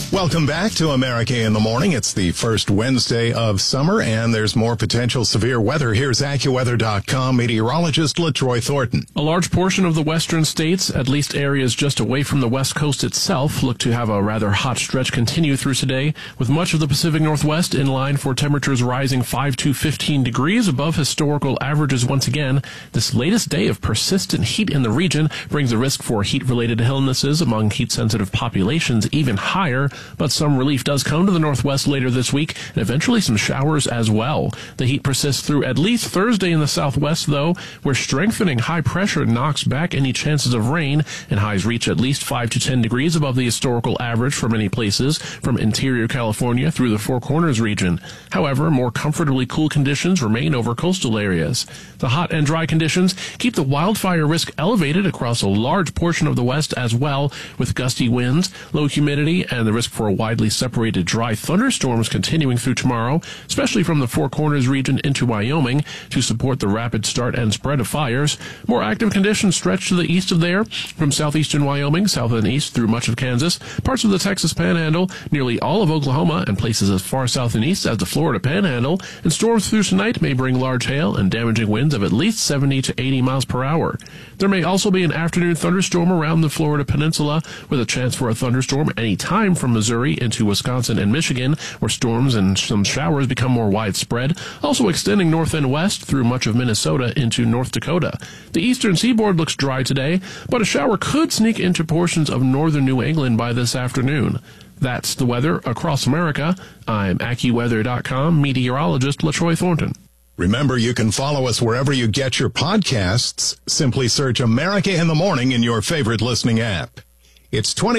Welcome back to America in the Morning. It's the first Wednesday of summer, and there's more potential severe weather. Here's AccuWeather.com meteorologist LaTroy Thornton. A large portion of the western states, at least areas just away from the west coast itself, look to have a rather hot stretch continue through today, with much of the Pacific Northwest in line for temperatures rising 5 to 15 degrees above historical averages once again. This latest day of persistent heat in the region brings the risk for heat-related illnesses among heat-sensitive populations even higher. But some relief does come to the northwest later this week, and eventually some showers as well. The heat persists through at least Thursday in the southwest, though, where strengthening high pressure knocks back any chances of rain, and highs reach at least 5 to 10 degrees above the historical average for many places, from interior California through the Four Corners region. However, more comfortably cool conditions remain over coastal areas. The hot and dry conditions keep the wildfire risk elevated across a large portion of the west as well, with gusty winds, low humidity, and the risk for widely separated dry thunderstorms continuing through tomorrow, especially from the Four Corners region into Wyoming, to support the rapid start and spread of fires. More active conditions stretch to the east of there, from southeastern Wyoming, south and east through much of Kansas, parts of the Texas Panhandle, nearly all of Oklahoma, and places as far south and east as the Florida Panhandle. And storms through tonight may bring large hail and damaging winds of at least 70 to 80 miles per hour. There may also be an afternoon thunderstorm around the Florida Peninsula, with a chance for a thunderstorm any time from Missouri into Wisconsin and Michigan, where storms and some showers become more widespread, also extending north and west through much of Minnesota into North Dakota. The eastern seaboard looks dry today, but a shower could sneak into portions of northern New England by this afternoon. That's the weather across America. I'm AccuWeather.com meteorologist LaTroy Thornton. Remember, you can follow us wherever you get your podcasts. Simply search America in the Morning in your favorite listening app. It's 20